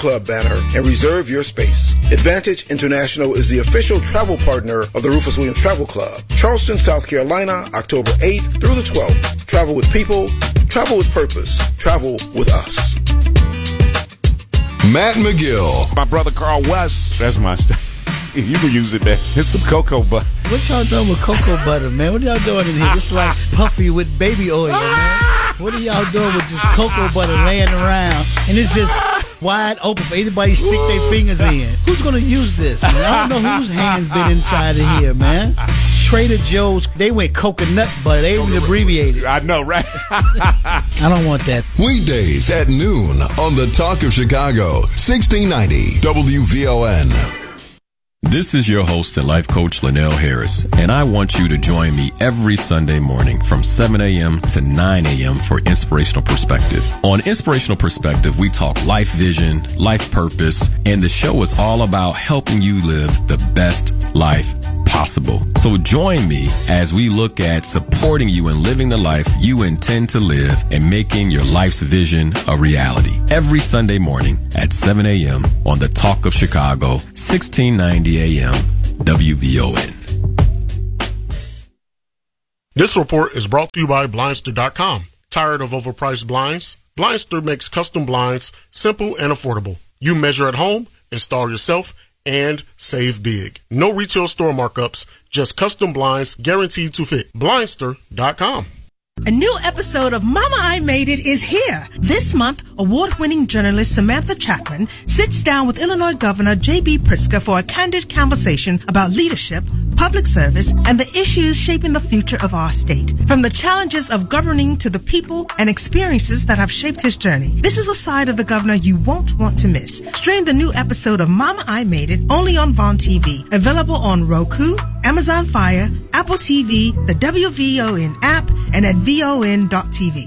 Club banner and reserve your space. Advantage International is the official travel partner of the Rufus Williams Travel Club. Charleston, South Carolina, October 8th through the 12th. Travel with people, travel with purpose, travel with us. Matt McGill. My brother Carl West, that's my you can use it, man. It's some cocoa butter. What y'all doing with cocoa butter, man? What y'all doing in here? It's like puffy with baby oil, man. What are y'all doing with just cocoa butter laying around? And it's just wide open for anybody to stick their fingers in. Who's going to use this, man? I don't know whose hand's been inside of here, man. Trader Joe's, they went coconut butter. They even abbreviated. I know, right? I don't want that. Weekdays at noon on the Talk of Chicago, 1690 WVON. This is your host and life coach, Linnell Harris, and I want you to join me every Sunday morning from 7 a.m. to 9 a.m. for Inspirational Perspective. On Inspirational Perspective, we talk life vision, life purpose, and the show is all about helping you live the best life possible. So join me as we look at supporting you in living the life you intend to live and making your life's vision a reality. Every Sunday morning at 7 a.m. on the Talk of Chicago, 1690 a.m. WVON. This report is brought to you by Blindster.com. Tired of overpriced blinds? Blindster makes custom blinds simple and affordable. You measure at home, install yourself, and save big. No retail store markups, just custom blinds guaranteed to fit. Blindster.com. A new episode of Mama I Made It is here. This month, award-winning journalist Samantha Chapman sits down with Illinois Governor J.B. Pritzker for a candid conversation about leadership, public service, and the issues shaping the future of our state. From the challenges of governing to the people and experiences that have shaped his journey. This is a side of the governor you won't want to miss. Stream the new episode of Mama I Made It only on Vaughn TV. Available on Roku, Amazon Fire, Apple TV, the WVON app, and at VON.TV.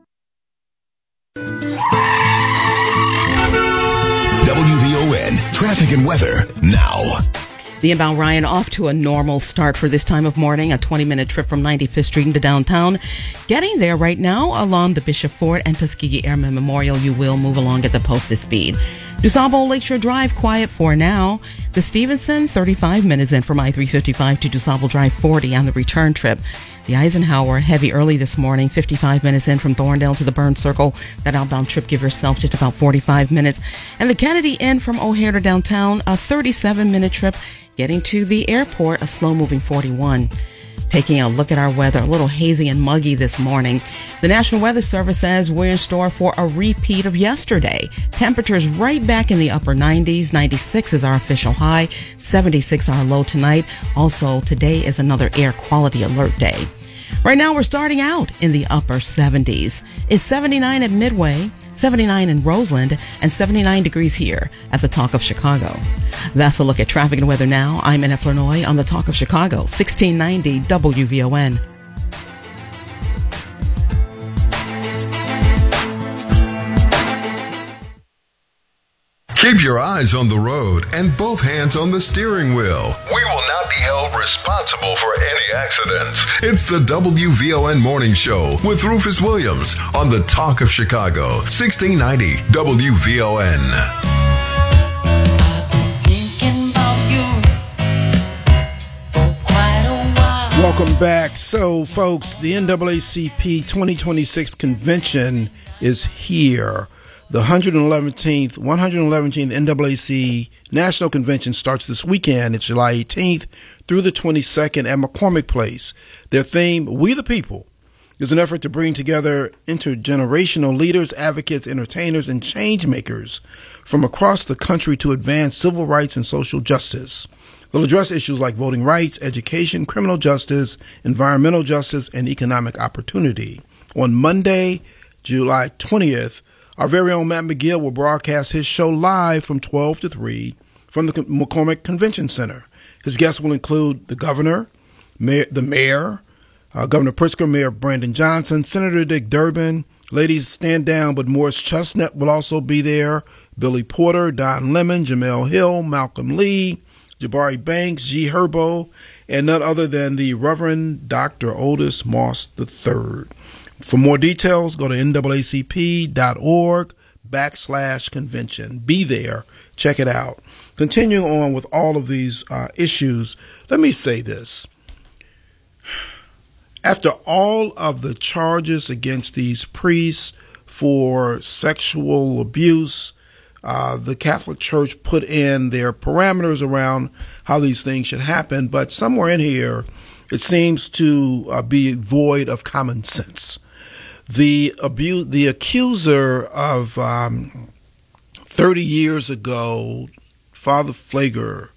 WVON traffic and weather now. The inbound Ryan off to a normal start for this time of morning, a 20-minute trip from 95th Street into downtown. Getting there right now along the Bishop Ford and Tuskegee Airmen Memorial. You will move along at the posted speed. DuSable Lakeshore Drive, quiet for now. The Stevenson, 35 minutes in from I-355 to DuSable Drive 40 on the return trip. The Eisenhower, heavy early this morning, 55 minutes in from Thorndale to the Burn Circle. That outbound trip, give yourself just about 45 minutes. And the Kennedy in from O'Hare to downtown, a 37-minute trip. Getting to the airport, a slow-moving 41. Taking a look at our weather, a little hazy and muggy this morning. The National Weather Service says we're in store for a repeat of yesterday. Temperatures right back in the upper 90s. 96 is our official high. 76 our low tonight. Also, today is another air quality alert day. Right now, we're starting out in the upper 70s. It's 79 at Midway, 79 in Roseland, and 79 degrees here at the Talk of Chicago. That's a look at traffic and weather now. I'm Annette Flournoy on the Talk of Chicago, 1690 WVON. Keep your eyes on the road and both hands on the steering wheel. We will not be held responsible for any accidents. It's the WVON Morning Show with Rufus Williams on the Talk of Chicago, 1690 WVON. Welcome back. So, folks, the NAACP 2026 convention is here. The 111th NAAC National Convention starts this weekend. It's July 18th through the 22nd at McCormick Place. Their theme, We the People, is an effort to bring together intergenerational leaders, advocates, entertainers, and change makers from across the country to advance civil rights and social justice. They'll address issues like voting rights, education, criminal justice, environmental justice, and economic opportunity. On Monday, July 20th, our very own Matt McGill will broadcast his show live from 12 to 3 from the McCormick Convention Center. His guests will include the governor, the mayor, Governor Pritzker, Mayor Brandon Johnson, Senator Dick Durbin. Ladies, stand down, but Morris Chestnut will also be there. Billy Porter, Don Lemon, Jamel Hill, Malcolm Lee, Jabari Banks, G. Herbo, and none other than the Reverend Dr. Otis Moss III. For more details, go to naacp.org/ /convention. Be there. Check it out. Continuing on with all of these issues, let me say this. After all of the charges against these priests for sexual abuse, the Catholic Church put in their parameters around how these things should happen, but somewhere in here, it seems to be void of common sense. The accuser of 30 years ago, Father Pfleger,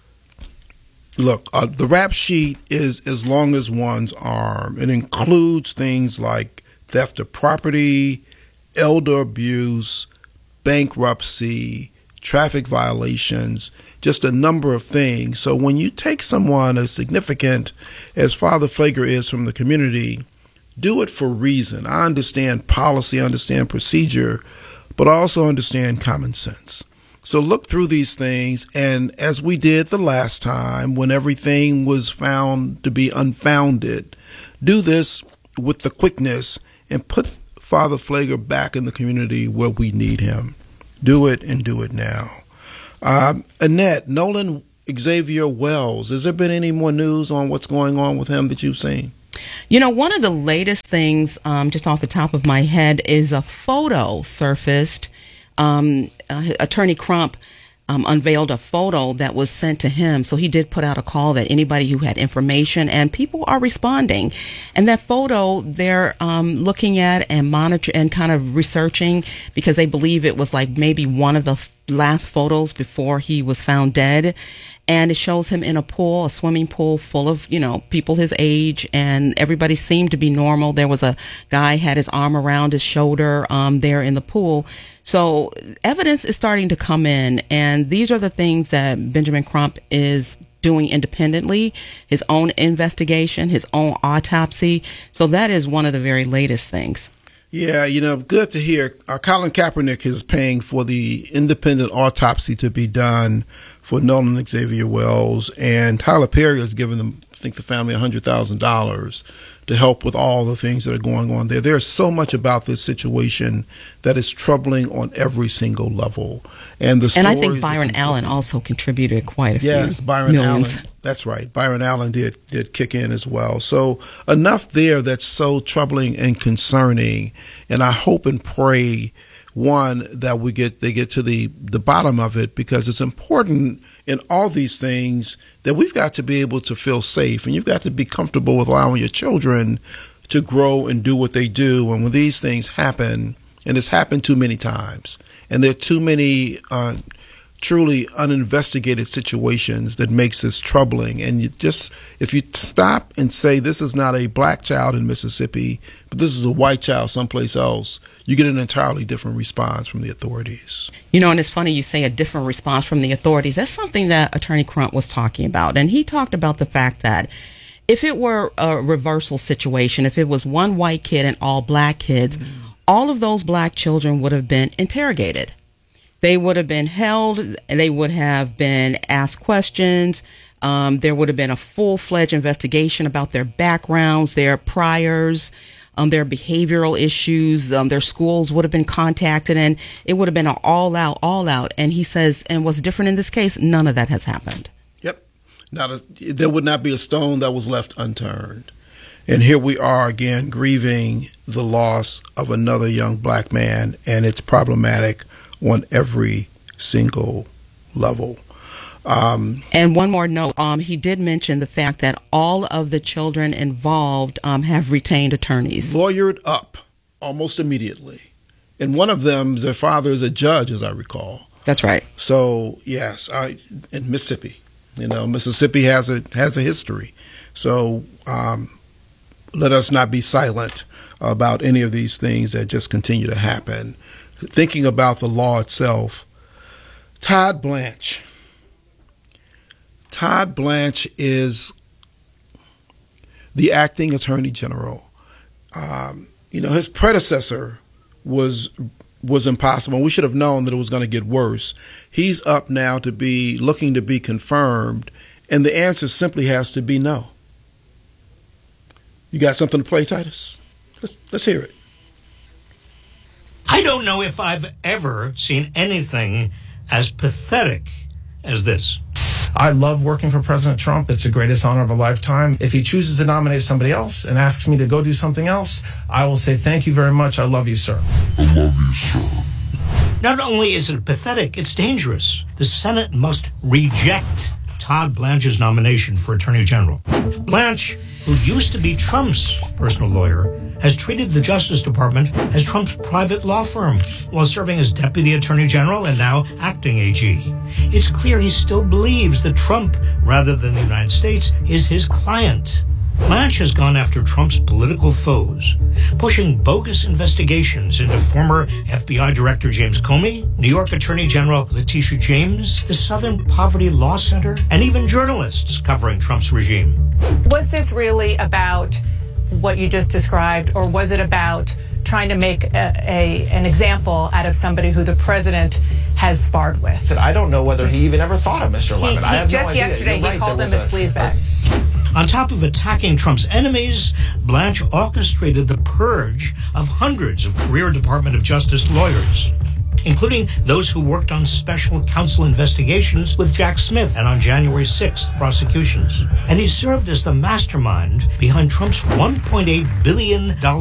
look, the rap sheet is as long as one's arm. It includes things like theft of property, elder abuse, bankruptcy, traffic violations, just a number of things. So when you take someone as significant as Father Pfleger is from the community, do it for reason. I understand policy, I understand procedure, but I also understand common sense. So look through these things, and as we did the last time when everything was found to be unfounded, do this with the quickness and put Father Pfleger back in the community where we need him. Do it and do it now. Annette, Nolan Xavier Wells, has there been any more news on what's going on with him that you've seen? You know, one of the latest things, just off the top of my head, is a photo surfaced. Attorney Crump unveiled a photo that was sent to him. So he did put out a call that anybody who had information, and people are responding. And that photo, they're looking at and monitor and kind of researching because they believe it was like maybe one of the last photos before he was found dead. And it shows him in a pool, a swimming pool full of, people his age, and everybody seemed to be normal. There was a guy had his arm around his shoulder there in the pool. So evidence is starting to come in, and these are the things that Benjamin Crump is doing independently, his own investigation, his own autopsy. So that is one of the very latest things. Yeah, good to hear. Colin Kaepernick is paying for the independent autopsy to be done for Nolan Xavier Wells, and Tyler Perry has given them, I think, the family $100,000 to help with all the things that are going on there. There's so much about this situation that is troubling on every single level. And I think Byron Allen also contributed quite a few millions. Yes, Byron Allen. That's right. Byron Allen did kick in as well. So enough there that's so troubling and concerning. And I hope and pray, one, that they get to the bottom of it, because it's important in all these things that we've got to be able to feel safe, and you've got to be comfortable with allowing your children to grow and do what they do. And when these things happen, and it's happened too many times, and there are too many truly uninvestigated situations that makes this troubling. And if you stop and say this is not a black child in Mississippi, but this is a white child someplace else, you get an entirely different response from the authorities. And it's funny you say a different response from the authorities. That's something that Attorney Crump was talking about. And he talked about the fact that if it were a reversal situation, if it was one white kid and all black kids, all of those black children would have been interrogated. They would have been held, they would have been asked questions. There would have been a full-fledged investigation about their backgrounds, their priors, their behavioral issues. Their schools would have been contacted, and it would have been an all out. And he says, and what's different in this case, none of that has happened. Yep. There would not be a stone that was left unturned. And here we are again grieving the loss of another young black man, and it's problematic on every single level. And one more note, he did mention the fact that all of the children involved have retained attorneys. Lawyered up almost immediately. And one of them, their father is a judge, as I recall. That's right. So, yes, in Mississippi. Mississippi has a history. So let us not be silent about any of these things that just continue to happen. Thinking about the law itself, Todd Blanche. Todd Blanche is the acting attorney general. His predecessor was impossible. We should have known that it was going to get worse. He's up now to be looking to be confirmed, and the answer simply has to be no. You got something to play, Titus? Let's hear it. I don't know if I've ever seen anything as pathetic as this. I love working for President Trump. It's the greatest honor of a lifetime. If he chooses to nominate somebody else and asks me to go do something else, I will say, thank you very much. I love you, sir. I love you, sir. Not only is it pathetic, it's dangerous. The Senate must reject Todd Blanche's nomination for Attorney General. Blanche, who used to be Trump's personal lawyer, has treated the Justice Department as Trump's private law firm while serving as Deputy Attorney General and now acting AG. It's clear he still believes that Trump, rather than the United States, is his client. Blanche has gone after Trump's political foes, pushing bogus investigations into former FBI Director James Comey, New York Attorney General Letitia James, the Southern Poverty Law Center, and even journalists covering Trump's regime. Was this really about what you just described, or was it about trying to make an example out of somebody who the president has sparred with? I don't know whether he even ever thought of Mr. Lemon. I have no idea. Just yesterday, he called him a sleazebag. On top of attacking Trump's enemies, Blanche orchestrated the purge of hundreds of career Department of Justice lawyers, including those who worked on special counsel investigations with Jack Smith and on January 6th prosecutions. And he served as the mastermind behind Trump's $1.8 billion